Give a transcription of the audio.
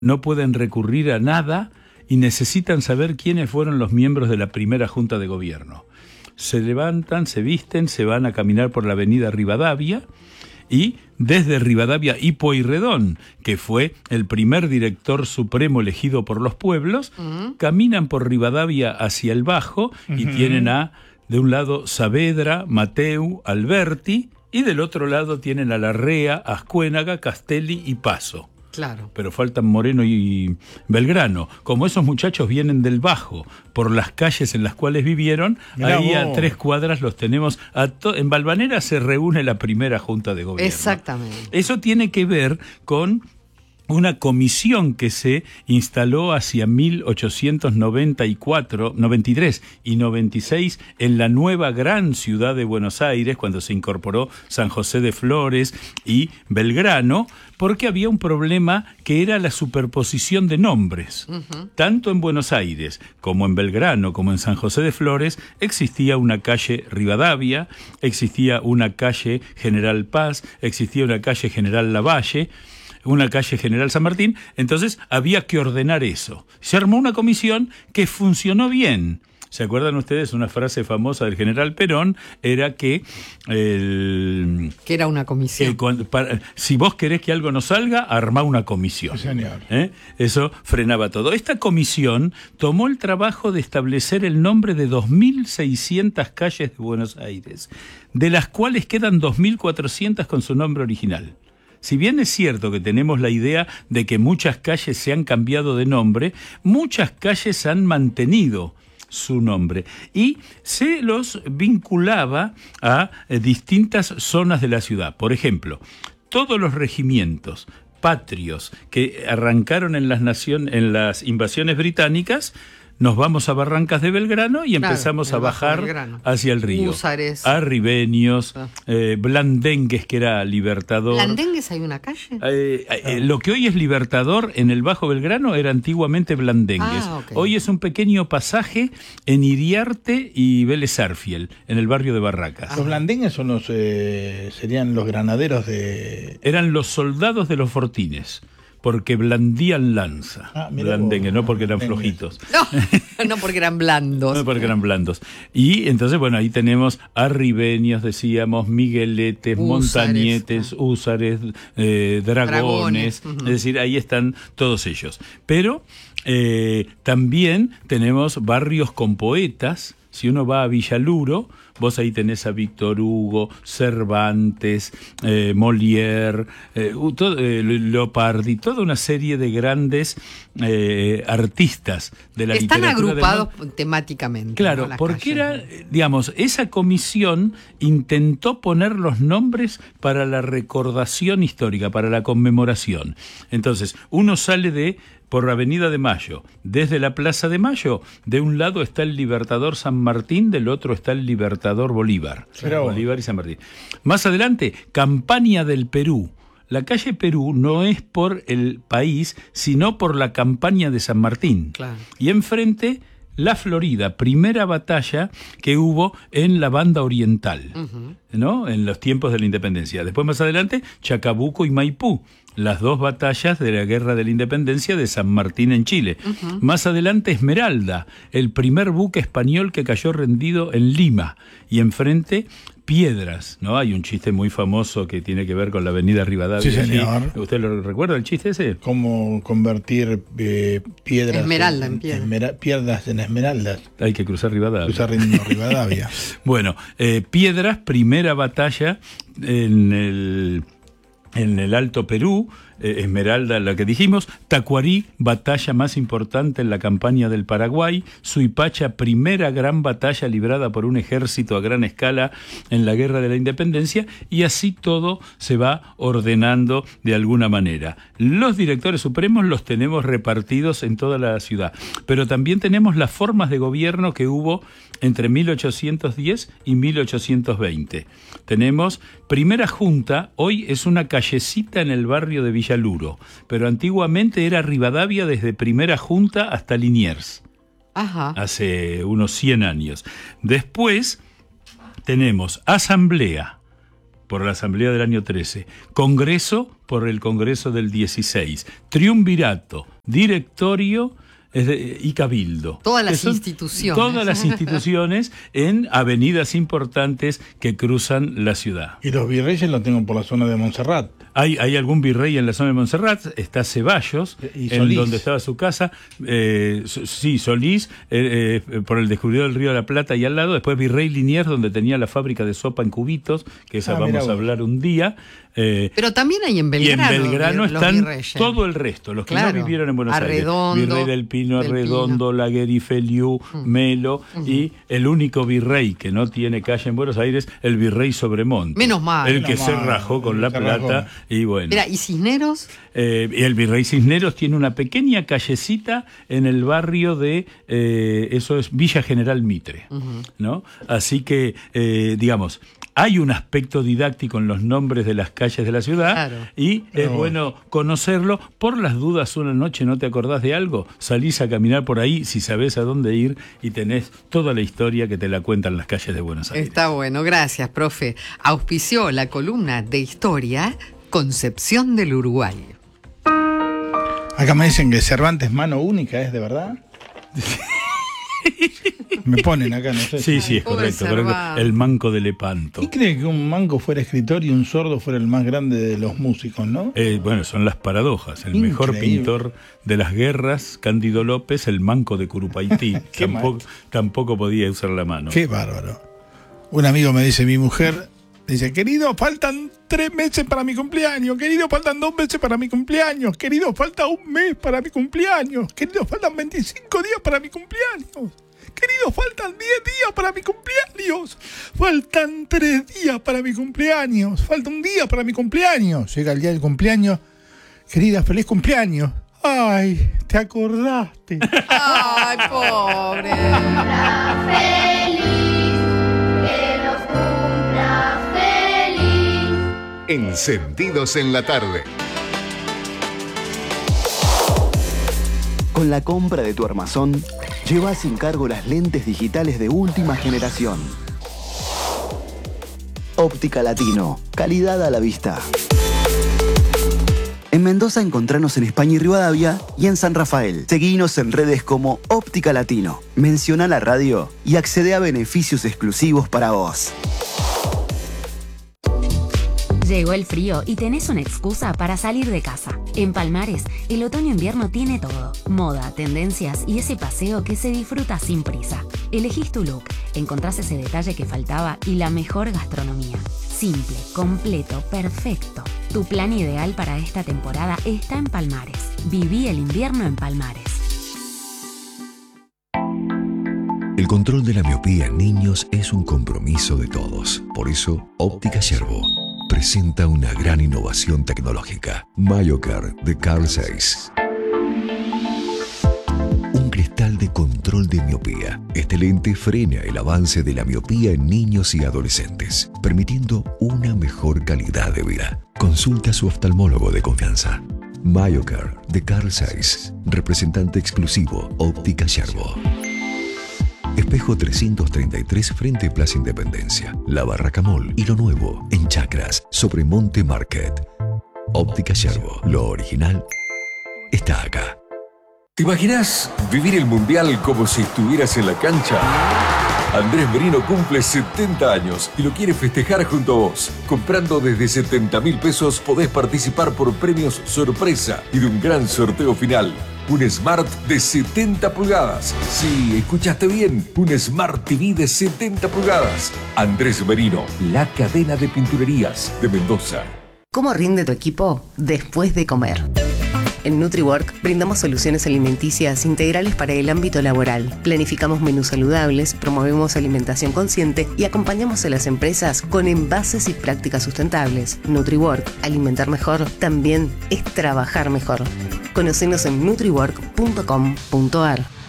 no pueden recurrir a nada y necesitan saber quiénes fueron los miembros de la primera Junta de Gobierno. Se levantan, se visten, se van a caminar por la avenida Rivadavia y desde Rivadavia y Pueyrredón, que fue el primer director supremo elegido por los pueblos, caminan por Rivadavia hacia el Bajo y tienen de un lado Saavedra, Mateu, Alberti y del otro lado tienen a Larrea, Ascuénaga, Castelli y Paso. Claro. Pero faltan Moreno y Belgrano. Como esos muchachos vienen del Bajo, por las calles en las cuales vivieron, mirá ahí vos. A 3 cuadras los tenemos. En Valvanera se reúne la primera Junta de Gobierno. Exactamente. Eso tiene que ver con una comisión que se instaló hacia 1894, 93 y 96 en la nueva gran ciudad de Buenos Aires, cuando se incorporó San José de Flores y Belgrano, porque había un problema que era la superposición de nombres. Tanto en Buenos Aires como en Belgrano, como en San José de Flores, existía una calle Rivadavia, existía una calle General Paz, existía una calle General Lavalle, una calle General San Martín, entonces había que ordenar eso. Se armó una comisión que funcionó bien. ¿Se acuerdan ustedes? Una frase famosa del general Perón era que... que era una comisión. Si vos querés que algo no salga, armá una comisión. Señor. Eso frenaba todo. Esta comisión tomó el trabajo de establecer el nombre de 2.600 calles de Buenos Aires, de las cuales quedan 2.400 con su nombre original. Si bien es cierto que tenemos la idea de que muchas calles se han cambiado de nombre, muchas calles han mantenido su nombre y se los vinculaba a distintas zonas de la ciudad. Por ejemplo, todos los regimientos patrios que arrancaron en las invasiones británicas, nos vamos a Barrancas de Belgrano y empezamos a bajar hacia el río. Húsares. Arribeños, Blandengues, que era Libertador. ¿Blandengues hay una calle? Lo que hoy es Libertador en el Bajo Belgrano era antiguamente Blandengues. Okay. Hoy es un pequeño pasaje en Iriarte y Vélez Sarsfield, en el barrio de Barracas. Los Blandengues son serían los granaderos de... Eran los soldados de los fortines, porque blandían lanza. Blandengue, no porque eran flojitos. No porque eran blandos. No porque eran blandos. Y entonces, bueno, ahí tenemos arribeños, decíamos, migueletes, montañetes, húsares, dragones. Es decir, ahí están todos ellos. Pero también tenemos barrios con poetas. Si uno va a Villaluro, vos ahí tenés a Víctor Hugo, Cervantes, Molière, Leopardi, toda una serie de grandes artistas de la literatura. Están agrupados temáticamente. Claro, ¿no? porque era, digamos, esa comisión intentó poner los nombres para la recordación histórica, para la conmemoración. Entonces, uno sale por Avenida de Mayo, desde la Plaza de Mayo, de un lado está el Libertador San Martín, del otro está el Libertador Bolívar. Bolívar y San Martín. Más adelante, Campaña del Perú. La calle Perú no es por el país, sino por la campaña de San Martín. Claro. Y enfrente, la Florida, primera batalla que hubo en la banda oriental, ¿no? En los tiempos de la independencia. Después, más adelante, Chacabuco y Maipú, las 2 batallas de la Guerra de la Independencia de San Martín en Chile. Más adelante, Esmeralda, el primer buque español que cayó rendido en Lima. Y enfrente, Piedras, ¿no? Hay un chiste muy famoso que tiene que ver con la avenida Rivadavia. Sí, señor. ¿Usted lo recuerda, el chiste ese? ¿Cómo convertir piedras Esmeralda en piedras? Piedras en esmeraldas. Hay que cruzar Rivadavia. Rivadavia. Bueno, Piedras, primera batalla en el Alto Perú, Esmeralda, la que dijimos, Tacuarí, batalla más importante en la campaña del Paraguay, Suipacha, primera gran batalla librada por un ejército a gran escala en la Guerra de la Independencia, y así todo se va ordenando de alguna manera. Los directores supremos los tenemos repartidos en toda la ciudad, pero también tenemos las formas de gobierno que hubo entre 1810 y 1820. Tenemos primera junta, hoy es una callecita en el barrio de Villaluro, pero antiguamente era Rivadavia desde primera junta hasta Liniers. Hace unos 100 años. Después tenemos asamblea, por la Asamblea del año 13, Congreso por el Congreso del 16, Triunvirato, Directorio y Cabildo. Todas las instituciones. Todas las instituciones en avenidas importantes que cruzan la ciudad. Y los virreyes los tengo por la zona de Montserrat. Hay algún virrey en la zona de Montserrat, está Ceballos, en donde estaba su casa, Solís, por el descubridor del Río de la Plata y al lado, después Virrey Liniers, donde tenía la fábrica de sopa en cubitos, que esa vamos a hablar un día. Pero también hay en Belgrano. Y en Belgrano están virreyes. Todo el resto, los que no vivieron en Buenos Arredondo, Aires. Virrey del Pino, Arredondo, Laguerre, Feliú, Melo, y el único virrey que no tiene calle en Buenos Aires, el Virrey Sobremonte. Menos mal. El que se rajó con La Plata. Y bueno. Mira, ¿y Cisneros? El Virrey Cisneros tiene una pequeña callecita en el barrio de, eso es Villa General Mitre, ¿no? Así que, digamos, hay un aspecto didáctico en los nombres de las calles de la ciudad, y es bueno conocerlo. Por las dudas, una noche no te acordás de algo, salís a caminar por ahí si sabés a dónde ir y tenés toda la historia que te la cuentan las calles de Buenos Aires. Está bueno, gracias, profe. Auspició la columna de historia Concepción del Uruguay. Acá me dicen que Cervantes mano única, ¿es de verdad? Me ponen acá, no sé. Sí, es correcto. El manco de Lepanto. ¿Y cree que un manco fuera escritor y un sordo fuera el más grande de los músicos, no? Bueno, son las paradojas. El mejor pintor de las guerras, Cándido López, el manco de Curupaití, tampoco podía usar la mano. Qué bárbaro. Un amigo me dice, mi mujer, dice, querido, faltan 3 meses para mi cumpleaños, querido, faltan 2 meses para mi cumpleaños, querido, falta 1 mes para mi cumpleaños, querido, faltan 25 días para mi cumpleaños, querido, faltan 10 días para mi cumpleaños, faltan 3 días para mi cumpleaños, falta 1 día para mi cumpleaños. Llega el día del cumpleaños, querida, feliz cumpleaños. Ay, te acordaste. Ay, pobre. Encendidos en la tarde. Con la compra de tu armazón, lleva sin cargo las lentes digitales de última generación. Óptica Latino, calidad a la vista. En Mendoza encontranos en España y Rivadavia y en San Rafael. Seguinos en redes como Óptica Latino. Menciona la radio y accede a beneficios exclusivos para vos. Llegó el frío y tenés una excusa para salir de casa. En Palmares, el otoño-invierno tiene todo. Moda, tendencias y ese paseo que se disfruta sin prisa. Elegís tu look, encontrás ese detalle que faltaba y la mejor gastronomía. Simple, completo, perfecto. Tu plan ideal para esta temporada está en Palmares. Viví el invierno en Palmares. El control de la miopía en niños es un compromiso de todos. Por eso, Óptica Yerbo presenta una gran innovación tecnológica. MyoCare de Carl Zeiss. Un cristal de control de miopía. Este lente frena el avance de la miopía en niños y adolescentes, permitiendo una mejor calidad de vida. Consulta a su oftalmólogo de confianza. MyoCare de Carl Zeiss, representante exclusivo Óptica Yerbo. Espejo 333 frente a Plaza Independencia, La Barraca Mall y lo nuevo en Chacras sobre Monte Market. Óptica Yerbo, lo original está acá. ¿Te imaginas vivir el Mundial como si estuvieras en la cancha? Andrés Merino cumple 70 años y lo quiere festejar junto a vos. Comprando desde 70.000 pesos podés participar por premios sorpresa y de un gran sorteo final. Un Smart de 70 pulgadas. Sí, escuchaste bien. Un Smart TV de 70 pulgadas. Andrés Merino, la cadena de pinturerías de Mendoza. ¿Cómo rinde tu equipo después de comer? En NutriWork brindamos soluciones alimenticias integrales para el ámbito laboral. Planificamos menús saludables, promovemos alimentación consciente y acompañamos a las empresas con envases y prácticas sustentables. NutriWork, alimentar mejor, también es trabajar mejor. Conocenos en nutriwork.com.ar.